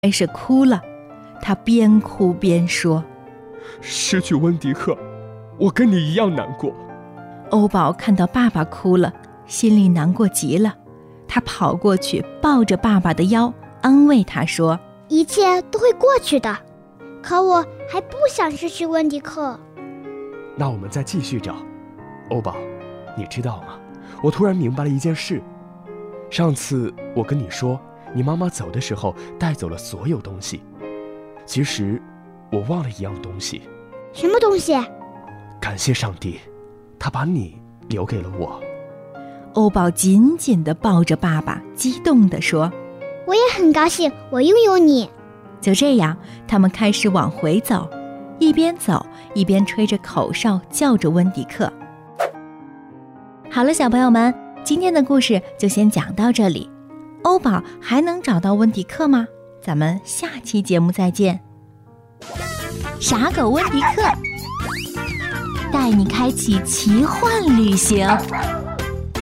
开始哭了，他边哭边说： 失去温迪克，我跟你一样难过。 欧宝看到爸爸哭了，心里难过极了，他跑过去抱着爸爸的腰，安慰他说： 一切都会过去的，可我还不想失去温迪克。 那我们再继续找。欧宝，你知道吗？我突然明白了一件事。上次我跟你说，你妈妈走的时候带走了所有东西，其实我忘了一样东西。 什么东西？ 感谢上帝，他把你留给了我。 欧宝紧紧地抱着爸爸，激动地说： 我也很高兴我拥有你。 就这样，他们开始往回走，一边走一边吹着口哨，叫着温迪克。好了，小朋友们，今天的故事就先讲到这里。欧宝还能找到温迪克吗？咱们下期节目再见。傻狗温迪克带你开启奇幻旅行。